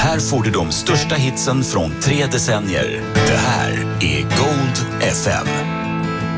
Här får du de största hitsen från 3 decennier. Det här är Gold FM.